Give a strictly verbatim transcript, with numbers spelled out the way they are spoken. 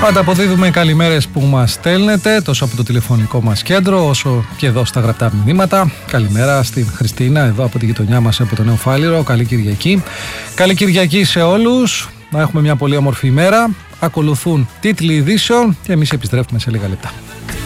Ανταποδίδουμε καλημέρες που μας στέλνετε τόσο από το τηλεφωνικό μας κέντρο όσο και εδώ στα γραπτά μηνύματα. Καλημέρα στην Χριστίνα εδώ από τη γειτονιά μας από το Νέο Φάληρο. Καλή Κυριακή. Καλή Κυριακή σε όλους. Να έχουμε μια πολύ όμορφη ημέρα. Ακολουθούν τίτλοι ειδήσεων και εμείς επιστρέφουμε σε λίγα λεπτά.